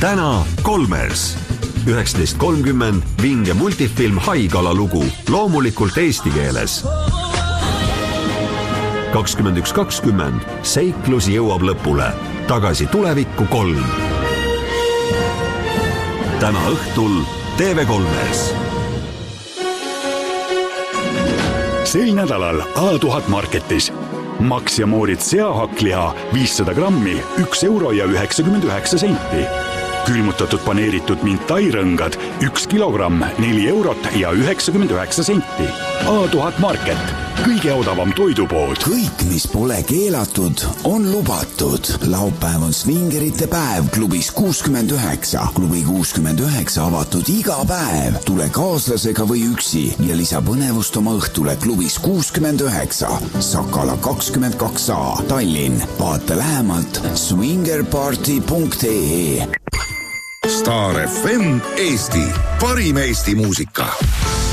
täna Kolmers. 19.30 vinge multifilm Haigala lugu, loomulikult eesti keeles. 21.20 seiklus jõuab lõpule. Tagasi tulevikku 3. Täna õhtul TV Kolmers. Sel nädalal A1000 Marketis. Max ja Moorits seahakkliha 500 grammi, 1 euro ja 99 senti. Külmutatud paneeritud mintairõngad 1 kilogramm, 4 eurot ja 99 senti. A1000 Market, kõige odavam toidupood. Kõik, mis pole keelatud, on lubatud. Laupäev on Swingerite päev klubis 69. Klubi 69 avatud iga päev. Tule kaaslasega või üksi ja lisa põnevust oma õhtule klubis 69. Sakala 22A, Tallinn. Vaata lähemalt swingerparty.ee. Star FM Eesti, parim Eesti muusika.